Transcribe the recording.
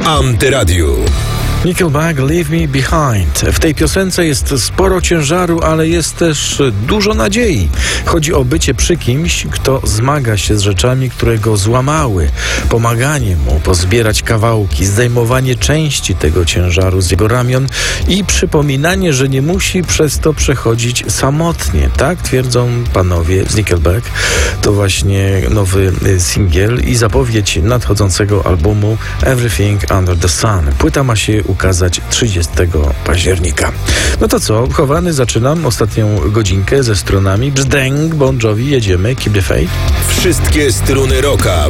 Antyradiu. Nickelback, Leave Me Behind. W tej piosence jest sporo ciężaru, ale jest też dużo nadziei. Chodzi o bycie przy kimś, kto zmaga się z rzeczami, które go złamały. Pomaganie mu pozbierać kawałki, zdejmowanie części tego ciężaru z jego ramion i przypominanie, że nie musi przez to przechodzić samotnie. Tak twierdzą panowie z Nickelback. To właśnie nowy singiel i zapowiedź nadchodzącego albumu Everything Under the Sun. Płyta ma się ukazać 30 października. No to co? Chowany, zaczynam ostatnią godzinkę ze stronami Brzdęk, Bon Jovi, jedziemy, Keep the Faith. Wszystkie struny rocka